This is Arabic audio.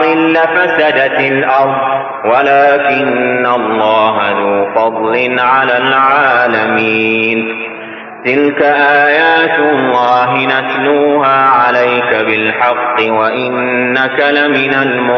لفسدت الأرض ولكن الله ذو فضل على العالمين. تلك آيات الله نتلوها عليك بالحق وإنك لمن المرسلين.